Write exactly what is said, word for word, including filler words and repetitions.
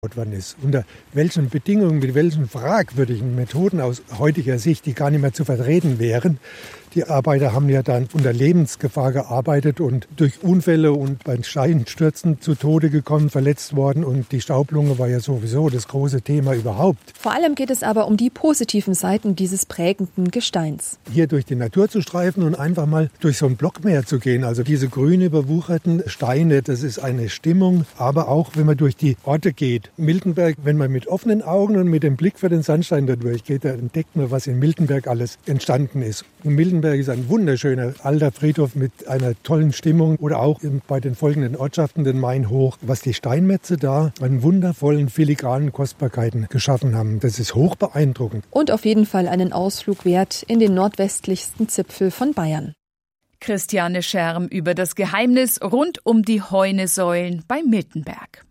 worden ist. Unter welchen Bedingungen, mit welchen fragwürdigen Methoden aus heutiger Sicht, die gar nicht mehr zu vertreten wären. Die Arbeiter haben ja dann unter Lebensgefahr gearbeitet und durch Unfälle und bei Steinstürzen zu Tode gekommen, verletzt worden. Und die Staublunge war ja sowieso das große Thema überhaupt. Vor allem geht es aber um die positiven Seiten dieses prägenden Gesteins. Hier durch die Natur zu streifen und einfach mal durch so ein Blockmeer zu gehen. Also diese grün überwucherten Steine, das ist eine Stimmung. Aber auch, wenn man durch die Orte geht. Miltenberg, wenn man mit offenen Augen und mit dem Blick für den Sandstein da durchgeht, da entdeckt man, was in Miltenberg alles entstanden ist. Und Miltenberg ist ein wunderschöner alter Friedhof mit einer tollen Stimmung. Oder auch bei den folgenden Ortschaften, den Main hoch, was die Steinmetze da an wundervollen, filigranen Kostbarkeiten geschaffen haben. Das ist hoch beeindruckend. Und auf jeden Fall einen Ausflug wert in den nordwestlichsten Zipfel von Bayern. Christiane Scherm über das Geheimnis rund um die Heunesäulen bei Miltenberg.